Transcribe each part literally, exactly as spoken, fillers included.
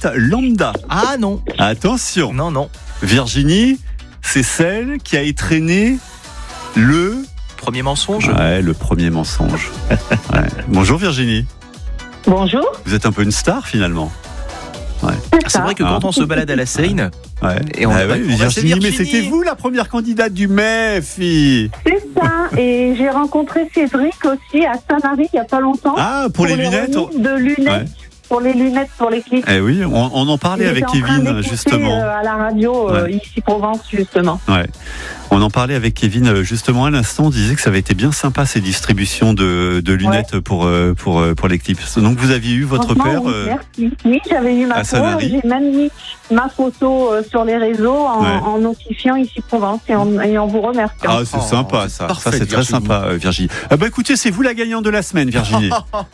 candidate lambda. Ah non. Attention. Non, non. Virginie, c'est celle qui a étrenné le... Premier mensonge. Ouais, le premier mensonge. Ouais. Bonjour Virginie. Bonjour. Vous êtes un peu une star finalement. Ouais. Ah, c'est vrai que quand hein on se balade à la Seine, ouais. et on, ah va, ouais, on va chez Virginie, mais Virginie. c'était vous la première candidate du M E F, fille. C'est ça. Et j'ai rencontré Cédric aussi à Saint-Marie il n'y a pas longtemps. Ah, pour, les, les lunettes on... de lunettes. Ouais. Pour les lunettes, pour les clips. Eh oui, on, on en parlait Il avec était en train Kevin d'écouter, justement. Euh, à la radio, euh, Ouais. ici Provence justement. Ouais. On en parlait avec Kevin euh, justement à l'instant. On disait que ça avait été bien sympa ces distributions de, de lunettes ouais. pour, euh, pour, euh, pour les clips. Donc vous aviez eu votre père oui, euh, merci. Oui, j'avais eu ma photo. J'ai même mis ma photo euh, sur les réseaux en, ouais. en notifiant ici Provence et en, et en vous remerciant. Ah, c'est oh, sympa ça. Parfait, ça c'est Virginie. Très sympa, euh, Virginie. Ah bah écoutez, c'est vous la gagnante de la semaine, Virginie.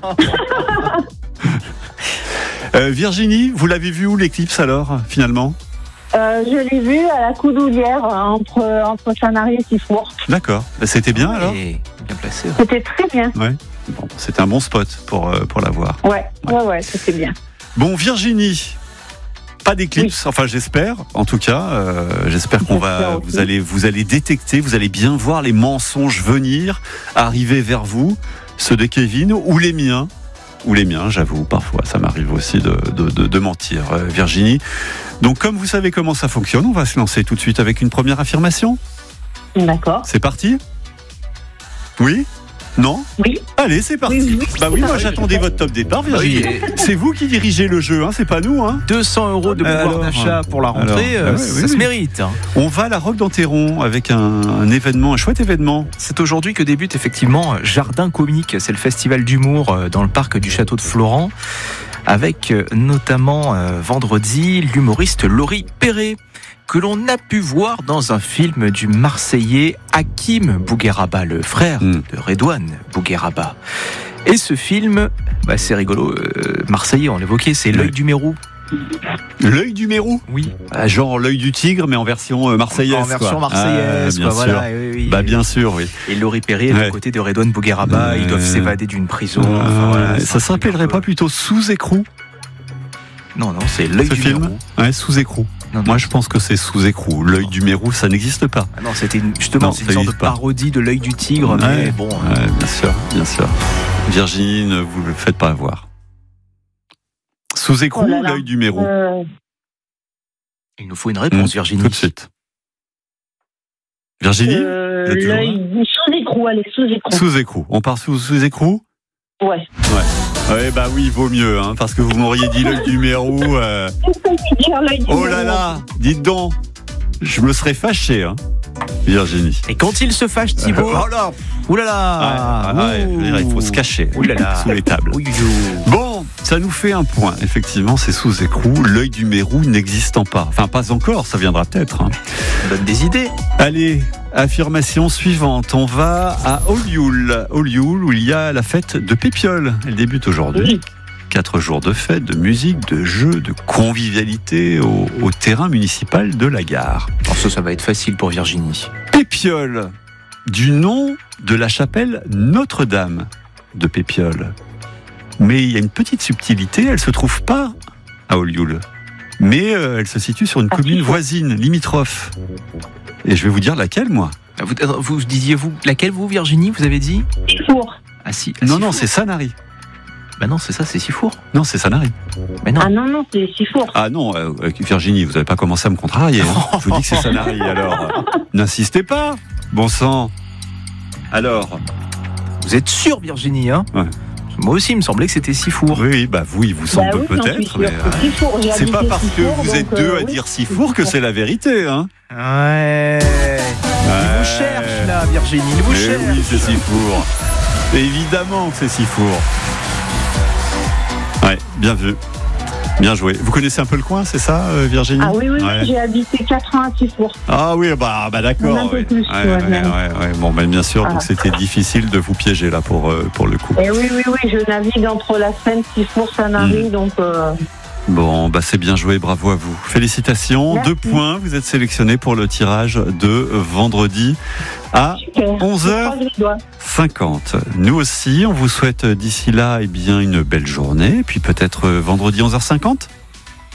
euh, Virginie, vous l'avez vu où l'éclipse alors finalement? Euh, je l'ai vu à la Coudoulière entre, entre Saint-Marie et Sifour. D'accord. C'était bien alors? Bien placé. C'était très bien. Ouais. Bon, c'était un bon spot pour, euh, pour la voir. Ouais, ouais, ouais, ouais c'était bien. Bon, Virginie, pas d'éclipse, oui. Enfin j'espère, en tout cas, euh, j'espère qu'on va, vous allez, vous allez détecter, vous allez bien voir les mensonges venir, arriver vers vous, ceux de Kevin ou les miens. Ou les miens, j'avoue, parfois ça m'arrive aussi de, de, de, de mentir, euh, Virginie. Donc comme vous savez comment ça fonctionne, on va se lancer tout de suite avec une première affirmation. D'accord. C'est parti? Oui? Non? Oui. Allez, c'est parti. Oui, oui. Bah oui, moi j'attendais votre top départ, Virginie. Oui. C'est vous qui dirigez le jeu, hein, c'est pas nous. Hein. deux cents euros de pouvoir alors, d'achat pour la rentrée, alors, euh, ouais, ça oui, se oui. mérite. On va à la Roque d'Enterron avec un, un événement, un chouette événement. C'est aujourd'hui que débute effectivement Jardin Comique, c'est le festival d'humour dans le parc du Château de Florent, avec notamment euh, vendredi l'humoriste Laurie Perret, que l'on a pu voir dans un film du Marseillais Hakim Bougueraba, le frère mmh. de Redouane Bougueraba. Et ce film, bah c'est rigolo, euh, Marseillais, on l'évoquait, c'est L'œil du Mérou. L'œil du Mérou? Oui. Ah, genre l'œil du tigre, mais en version euh, marseillaise. En version quoi. marseillaise, ah, bien quoi, sûr. Voilà, oui, oui. Bah bien sûr, oui. Et Laurie Perret, ouais. à côté de Redouane Bougueraba, euh... ils doivent s'évader d'une prison. Euh... Enfin, voilà, ça s'appellerait pas plutôt Sous écrou? Non, non, c'est L'œil ce du film Mérou. Ouais, Sous écrou. Non, non. Moi, je pense que c'est Sous écrou. L'œil non. du Mérou, ça n'existe pas. Ah non, c'était une, justement non, c'est une sorte de pas. parodie de L'œil du tigre, ouais. mais bon. Ouais, euh... bien sûr, bien sûr. Virginie, ne vous le faites pas avoir. Sous écrou, oh L'œil du Mérou. Euh... Il nous faut une réponse, mmh, Virginie. Tout de suite. Virginie, euh, l'œil sous écrou, allez, sous écrou. Sous écrou. On part sous, sous écrou? Ouais. Ouais. Ouais, bah oui, vaut mieux, hein, parce que vous m'auriez dit L'œil du Mérou. Euh... Oh là là, dites donc, je me serais fâché, hein, Virginie. Et quand il se fâche, Thibaut, euh, oh là, ouh là là, ah, ah, ouais, il faut se cacher ouh là là. sous les tables. Ouh, bon, ça nous fait un point. Effectivement, c'est Sous écrou. L'œil du Mérou n'existant pas. Enfin, pas encore. Ça viendra peut-être. Hein. Ça donne des idées. Allez. Affirmation suivante, on va à Olioul, Olioul où il y a la fête de Pépiole. Elle débute aujourd'hui. Oui. Quatre jours de fête, de musique, de jeux, de convivialité au, au terrain municipal de la gare. Alors ça, ça va être facile pour Virginie. Pépiole, du nom de la chapelle Notre-Dame de Pépiole. Mais il y a une petite subtilité, elle ne se trouve pas à Olioul. Mais euh, elle se situe sur une commune voisine, limitrophe. Et je vais vous dire laquelle, moi. Vous, vous disiez, vous, laquelle, vous, Virginie, vous avez dit? Sifour. Ah, si, ah, non, Sifour. non, c'est Sanary. Bah non, c'est ça, c'est Sifour. Non, c'est Sanary. Mais non. Ah non, non, c'est Sifour. Ah non, euh, Virginie, vous n'avez pas commencé à me contrarier. Hein. Je vous dis que c'est Sanary, alors. Euh, n'insistez pas, bon sang. Alors. Vous êtes sûre, Virginie, hein? Ouais. Moi aussi, il me semblait que c'était Sifour. Oui, bah vous, il vous semble bah oui, peut-être, mais euh, Sifour, c'est pas parce Sifour, que vous êtes deux euh, à oui. dire Sifour que c'est la vérité, hein. Ouais. ouais. Il vous cherche là, Virginie, il vous mais cherche. Oui, c'est Sifour. Évidemment que c'est Sifour. Ouais, bien vu. Bien joué. Vous connaissez un peu le coin, c'est ça, euh, Virginie? Ah oui, oui, ouais. J'ai habité quatre ans à Sifour. Ah oui, bah, bah d'accord. Un peu oui. plus, ouais, ouais, ouais, ouais. Bon, bah, bien sûr, ah. donc c'était difficile de vous piéger là pour, euh, pour le coup. Et oui, oui, oui, je navigue entre la Seine, Sifour, Sanary, mmh. donc... Euh... Bon, bah c'est bien joué, bravo à vous. Félicitations, merci. Deux points, vous êtes sélectionné pour le tirage de vendredi à Super. onze heures cinquante. Nous aussi, on vous souhaite d'ici là eh bien, une belle journée, puis peut-être vendredi onze heures cinquante.